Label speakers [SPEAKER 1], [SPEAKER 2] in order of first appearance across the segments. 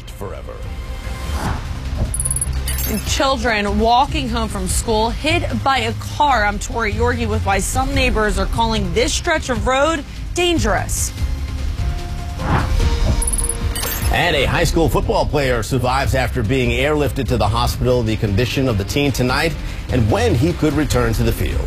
[SPEAKER 1] changed forever.
[SPEAKER 2] Children walking home from school hit by a car. I'm Tori Yorgi with why some neighbors are calling this stretch of road dangerous.
[SPEAKER 1] And a high school football player survives after being airlifted to the hospital. The condition of the teen tonight and when he could return to the field.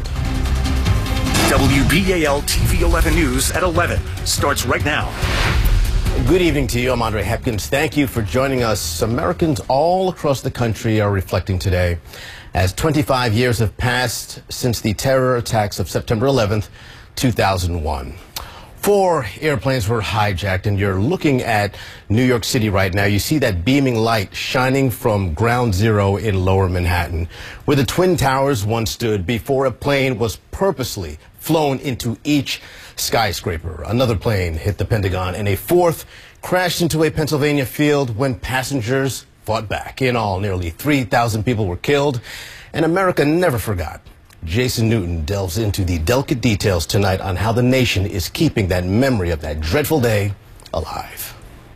[SPEAKER 3] WBAL TV 11 News at 11 starts right now.
[SPEAKER 1] Good evening to you. I'm Andre Hepkins. Thank you for joining us. Americans all across the country are reflecting today as 25 years have passed since the terror attacks of September 11th, 2001. 4 airplanes were hijacked, and you're looking at New York City right now. You see that beaming light shining from Ground Zero in Lower Manhattan, where the Twin Towers once stood before a plane was purposely flown into each skyscraper. Another plane hit the Pentagon, and a fourth crashed into a Pennsylvania field when passengers fought back. In all, nearly 3,000 people were killed, and America never forgot. Jason Newton delves into the delicate details tonight on how the nation is keeping that memory of that dreadful day alive.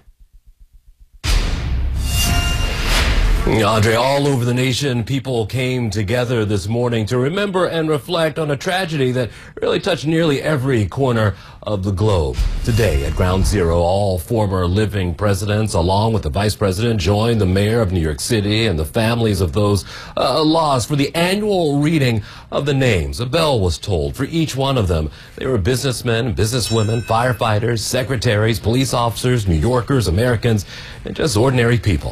[SPEAKER 4] Andre, all over the nation, people came together this morning to remember and reflect on a tragedy that really touched nearly every corner of the globe. Today at Ground Zero, all former living presidents, along with the vice president, joined the mayor of New York City and the families of those lost for the annual reading of the names. A bell was tolled for each one of them. They were businessmen, businesswomen, firefighters, secretaries, police officers, New Yorkers, Americans, and just ordinary people.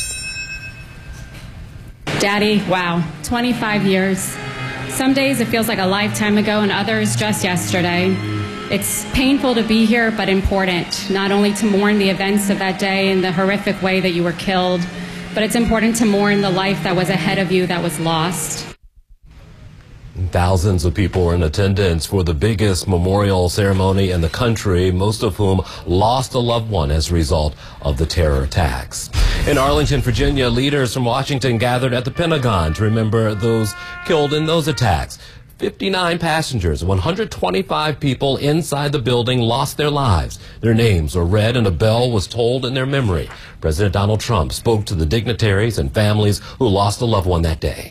[SPEAKER 5] Daddy, wow, 25 years. Some days it feels like a lifetime ago and others just yesterday. It's painful to be here, but important, not only to mourn the events of that day and the horrific way that you were killed, but it's important to mourn the life that was ahead of you that was lost.
[SPEAKER 4] Thousands of people were in attendance for the biggest memorial ceremony in the country, most of whom lost a loved one as a result of the terror attacks. In Arlington, Virginia, leaders from Washington gathered at the Pentagon to remember those killed in those attacks. 59 passengers, 125 people inside the building lost their lives. Their names were read and a bell was tolled in their memory. President Donald Trump spoke to the dignitaries and families who lost a loved one that day.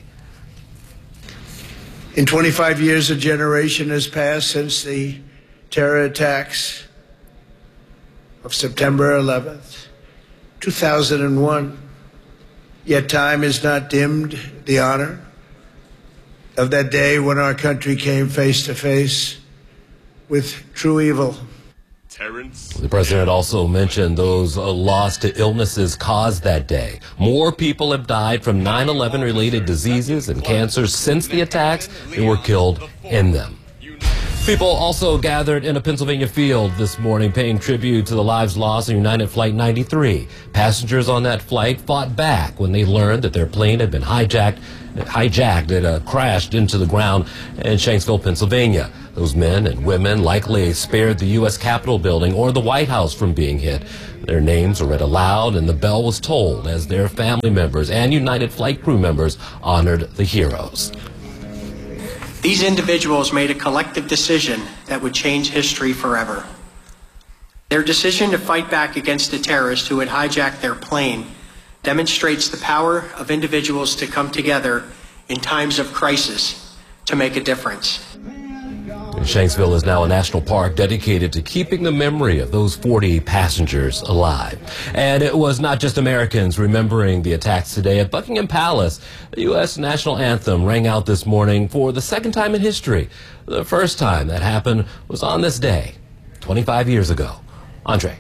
[SPEAKER 6] In 25 years, a generation has passed since the terror attacks of September 11th, 2001. Yet time has not dimmed the honor of that day when our country came face to face with true evil.
[SPEAKER 4] The president also mentioned those lost to illnesses caused that day. More people have died from 9/11 related diseases and cancers since the attacks than were killed in them. People also gathered in a Pennsylvania field this morning paying tribute to the lives lost in United Flight 93. Passengers on that flight fought back when they learned that their plane had been hijacked. It crashed into the ground in Shanksville, Pennsylvania. Those men and women likely spared the U.S. Capitol building or the White House from being hit. Their names were read aloud and the bell was tolled as their family members and United Flight crew members honored the heroes.
[SPEAKER 7] These individuals made a collective decision that would change history forever. Their decision to fight back against the terrorists who had hijacked their plane demonstrates the power of individuals to come together in times of crisis to make a difference.
[SPEAKER 4] Shanksville is now a national park dedicated to keeping the memory of those 40 passengers alive. And it was not just Americans remembering the attacks today. At Buckingham Palace, the U.S. national anthem rang out this morning for the second time in history. The first time that happened was on this day, 25 years ago. Andre.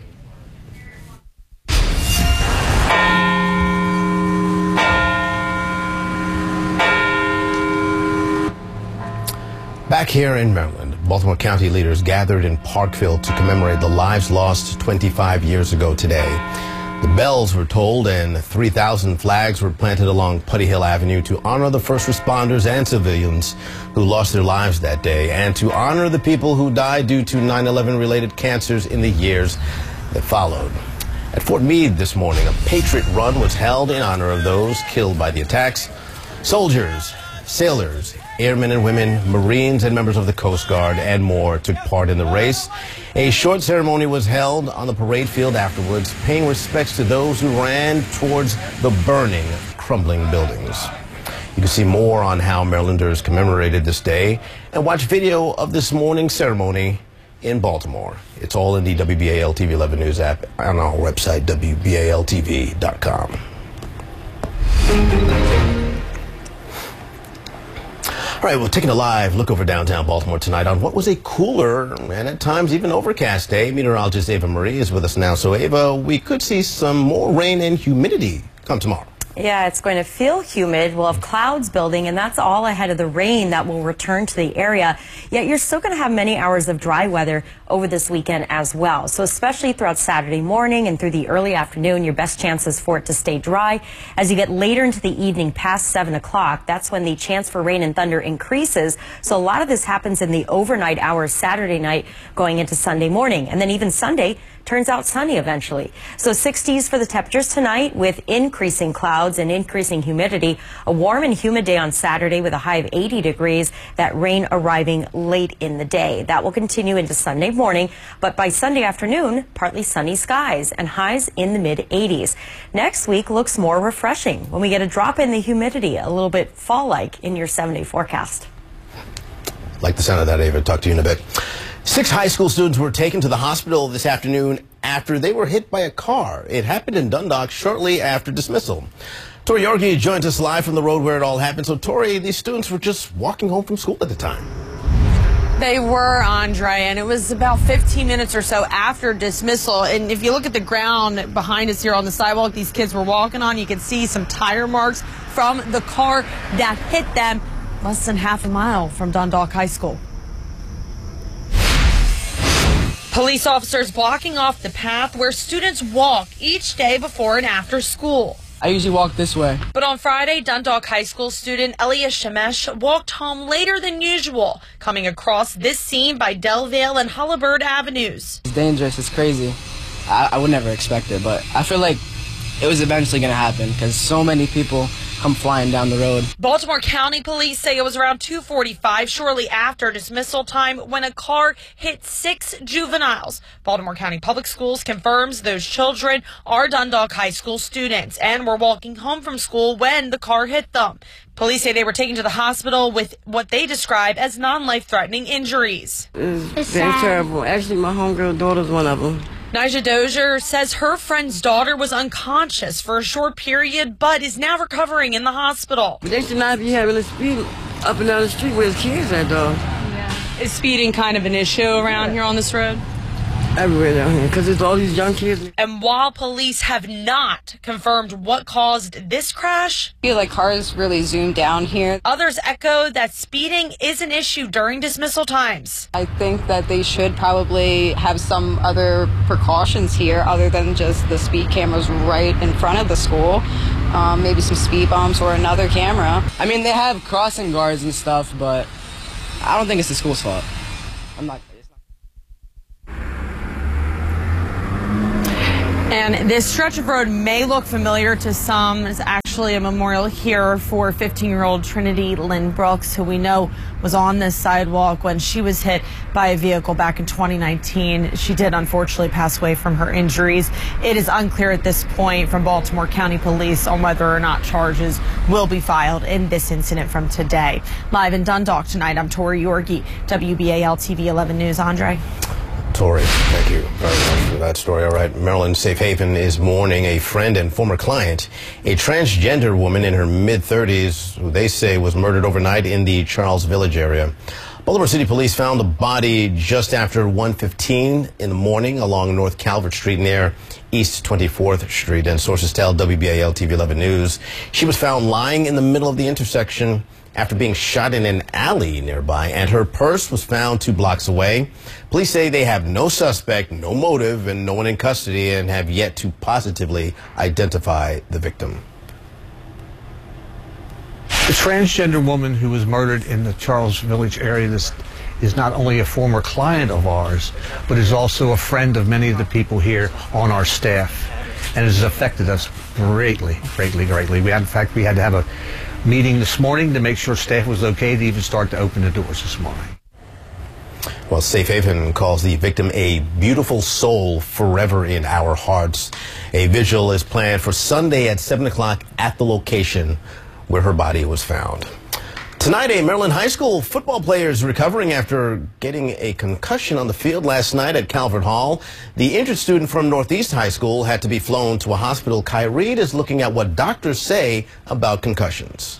[SPEAKER 1] Back here in Maryland, Baltimore County leaders gathered in Parkville to commemorate the lives lost 25 years ago today. The bells were tolled and 3,000 flags were planted along Putty Hill Avenue to honor the first responders and civilians who lost their lives that day and to honor the people who died due to 9/11 related cancers in the years that followed. At Fort Meade this morning, a Patriot Run was held in honor of those killed by the attacks. Soldiers Sailors, airmen and women, Marines and members of the Coast Guard, and more took part in the race. A short ceremony was held on the parade field afterwards, paying respects to those who ran towards the burning, crumbling buildings. You can see more on how Marylanders commemorated this day and watch video of this morning's ceremony in Baltimore. It's all in the WBAL TV 11 News app on our website, WBALTV.com. All right, we're taking a live look over downtown Baltimore tonight on what was a cooler and at times even overcast day. Meteorologist Ava Marie is with us now. So, Ava, we could see some more rain and humidity come tomorrow.
[SPEAKER 8] Yeah, it's going to feel humid. We'll have clouds building, and that's all ahead of the rain that will return to the area. Yet you're still going to have many hours of dry weather over this weekend as well. So especially throughout Saturday morning and through the early afternoon, your best chances for it to stay dry. As you get later into the evening, past 7 o'clock, that's when the chance for rain and thunder increases. So a lot of this happens in the overnight hours Saturday night going into Sunday morning. And then even Sunday turns out sunny eventually. So 60s for the temperatures tonight with increasing clouds and increasing humidity. A warm and humid day on Saturday with a high of 80 degrees. That rain arriving late in the day. That will continue into Sunday morning, but by Sunday afternoon, partly sunny skies and highs in the mid-80s. Next week looks more refreshing when we get a drop in the humidity, a little bit fall-like in your 7-day forecast.
[SPEAKER 1] Like the sound of that, Ava. Talk to you in a bit. 6 high school students were taken to the hospital this afternoon after they were hit by a car. It happened in Dundalk shortly after dismissal. Tori Yorgi joins us live from the road where it all happened. So, Tori, these students were just walking home from school at the time.
[SPEAKER 2] They were, Andre, and it was about 15 minutes or so after dismissal. And if you look at the ground behind us here on the sidewalk these kids were walking on, you can see some tire marks from the car that hit them less than half a mile from Dundalk High School. Police officers blocking off the path where students walk each day before and after school.
[SPEAKER 9] I usually walk this way.
[SPEAKER 2] But on Friday, Dundalk High School student Elia Shemesh walked home later than usual, coming across this scene by Delvale and Hullabird Avenues.
[SPEAKER 9] It's dangerous. It's crazy. I would never expect it, but I feel like it was eventually going to happen because so many people come flying down the road.
[SPEAKER 2] Baltimore County Police say it was around 2:45, shortly after dismissal time, when a car hit 6 juveniles. Baltimore County Public Schools confirms those children are Dundalk High School students and were walking home from school when the car hit them. Police say they were taken to the hospital with what they describe as non-life-threatening injuries.
[SPEAKER 10] It's terrible. Actually, my homegirl daughter's one of them.
[SPEAKER 2] Nyjah Dozier says her friend's daughter was unconscious for a short period, but is now recovering in the hospital.
[SPEAKER 10] But they should not be having a speed up and down the street where his kids at, though.
[SPEAKER 2] Yeah. Is speeding kind of an issue around here on this road?
[SPEAKER 10] Everywhere down here, because it's all these young kids.
[SPEAKER 2] And while police have not confirmed what caused this crash,
[SPEAKER 11] I feel like cars really zoom down here.
[SPEAKER 2] Others echo that speeding is an issue during dismissal times.
[SPEAKER 11] I think that they should probably have some other precautions here other than just the speed cameras right in front of the school. Maybe some speed bumps or another camera.
[SPEAKER 9] I mean, they have crossing guards and stuff, but I don't think it's the school's fault.
[SPEAKER 2] And this stretch of road may look familiar to some. It's actually a memorial here for 15-year-old Trinity Lynn Brooks, who we know was on this sidewalk when she was hit by a vehicle back in 2019. She did unfortunately pass away from her injuries. It is unclear at this point from Baltimore County Police on whether or not charges will be filed in this incident from today. Live in Dundalk tonight, I'm Tori Yorgi, WBAL TV 11 News. Andre.
[SPEAKER 1] Tori, thank you very much for that story. All right, Maryland Safe Haven is mourning a friend and former client, a transgender woman in her mid-30s who they say was murdered overnight in the Charles Village area. Baltimore City Police found the body just after 1:15 in the morning along North Calvert Street near East 24th Street. And sources tell WBAL TV 11 News she was found lying in the middle of the intersection after being shot in an alley nearby, and her purse was found 2 blocks away. Police say they have no suspect, no motive, and no one in custody, and have yet to positively identify the victim.
[SPEAKER 12] The transgender woman who was murdered in the Charles Village area is not only a former client of ours, but is also a friend of many of the people here on our staff, and has affected us greatly, greatly, greatly. In fact, we had to have a meeting this morning to make sure staff was okay to even start to open the doors this morning.
[SPEAKER 1] Well, Safe Haven calls the victim a beautiful soul forever in our hearts. A vigil is planned for Sunday at 7 o'clock at the location where her body was found. Tonight, a Maryland high school football player is recovering after getting a concussion on the field last night at Calvert Hall. The injured student from Northeast High School had to be flown to a hospital. Kai Reed is looking at what doctors say about concussions.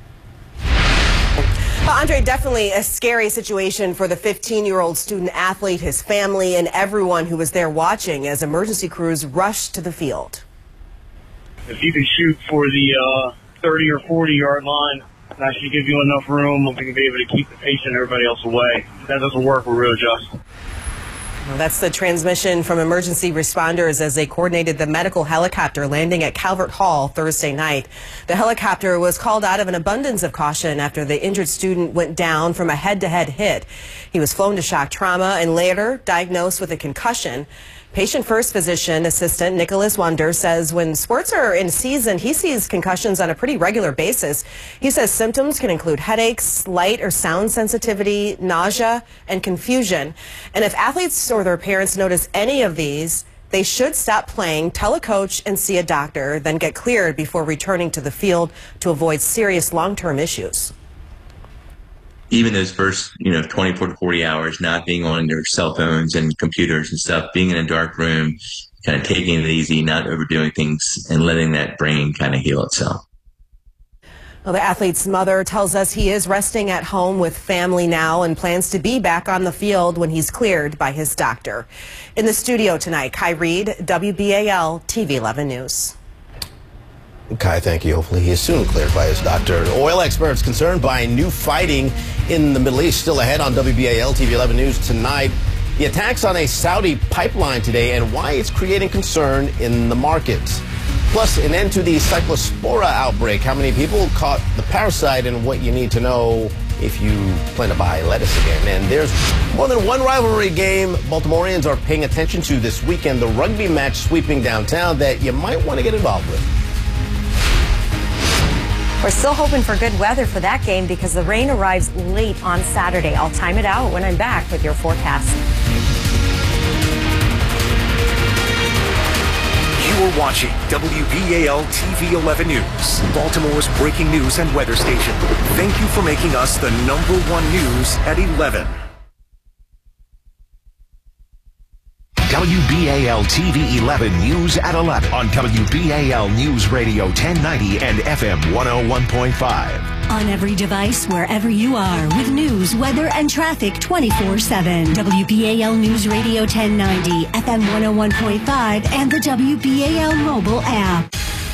[SPEAKER 13] Well, Andre, definitely a scary situation for the 15-year-old student athlete, his family, and everyone who was there watching as emergency crews rushed to the field.
[SPEAKER 14] If you can shoot for the 30 or 40-yard line, that should give you enough room. We can be able to keep the patient and everybody else away. If that doesn't work, we'll readjust.
[SPEAKER 13] Well, that's the transmission from emergency responders as they coordinated the medical helicopter landing at Calvert Hall Thursday night. The helicopter was called out of an abundance of caution after the injured student went down from a head-to-head hit. He was flown to shock trauma and later diagnosed with a concussion. Patient First Physician Assistant Nicholas Wonder says when sports are in season, he sees concussions on a pretty regular basis. He says symptoms can include headaches, light or sound sensitivity, nausea, and confusion. And if athletes or their parents notice any of these, they should stop playing, tell a coach, and see a doctor, then get cleared before returning to the field to avoid serious long-term issues.
[SPEAKER 15] Even those first, 24 to 40 hours, not being on their cell phones and computers and stuff, being in a dark room, kind of taking it easy, not overdoing things, and letting that brain kind of heal itself.
[SPEAKER 13] Well, the athlete's mother tells us he is resting at home with family now and plans to be back on the field when he's cleared by his doctor. In the studio tonight, Kai Reed, WBAL TV 11 News.
[SPEAKER 1] Kai, thank you. Hopefully he is soon cleared by his doctor. Oil experts concerned by new fighting in the Middle East still ahead on WBAL TV 11 News tonight. The attacks on a Saudi pipeline today and why it's creating concern in the markets. Plus, an end to the Cyclospora outbreak. How many people caught the parasite and what you need to know if you plan to buy lettuce again. And there's more than one rivalry game Baltimoreans are paying attention to this weekend. The rugby match sweeping downtown that you might want to get involved with.
[SPEAKER 8] We're still hoping for good weather for that game because the rain arrives late on Saturday. I'll time it out when I'm back with your forecast.
[SPEAKER 3] You are watching WBAL TV 11 News, Baltimore's breaking news and weather station. Thank you for making us the #1 news at 11.
[SPEAKER 16] WBAL TV 11 News at 11 on WBAL News Radio 1090 and FM 101.5.
[SPEAKER 17] On every device, wherever you are, with news, weather, and traffic 24/7. WBAL News Radio 1090, FM 101.5, and the WBAL mobile app.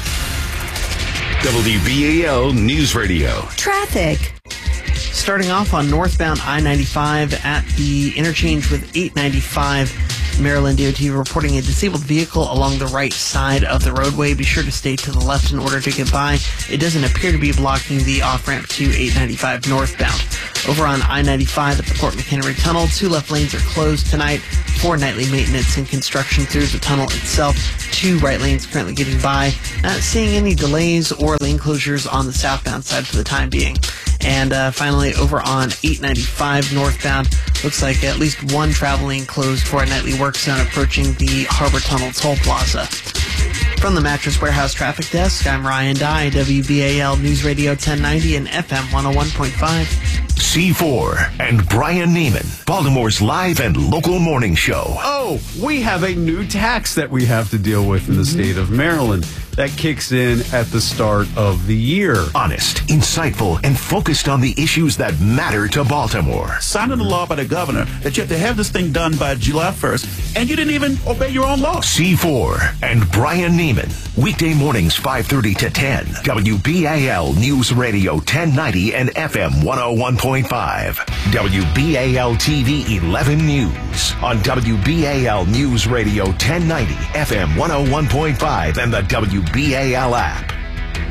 [SPEAKER 16] WBAL News Radio.
[SPEAKER 17] Traffic.
[SPEAKER 18] Starting off on northbound I-95 at the interchange with 895. Maryland DOT reporting a disabled vehicle along the right side of the roadway. Be sure to stay to the left in order to get by. It doesn't appear to be blocking the off-ramp to 895 northbound. Over on I-95 at the Fort McHenry Tunnel, 2 left lanes are closed tonight for nightly maintenance and construction through the tunnel itself. 2 right lanes currently getting by. Not seeing any delays or lane closures on the southbound side for the time being. And finally, over on 895 northbound, looks like at least 1 travel lane closed for a nightly work zone approaching the Harbor Tunnel Toll Plaza. From the Mattress Warehouse Traffic Desk, I'm Ryan Dye, WBAL News Radio 1090 and FM 101.5.
[SPEAKER 16] C4 and Brian Neiman, Baltimore's live and local morning show.
[SPEAKER 19] Oh, we have a new tax that we have to deal with in the state of Maryland. That kicks in at the start of the year.
[SPEAKER 16] Honest, insightful, and focused on the issues that matter to Baltimore.
[SPEAKER 20] Signed into law by the governor that you have to have this thing done by July 1st, and you didn't even obey your own law.
[SPEAKER 16] C4 and Brian Neiman, weekday mornings 5:30 to 10. WBAL News Radio 1090 and FM 101.5. WBAL TV 11 News on WBAL News Radio 1090, FM 101.5, and the WBAL app.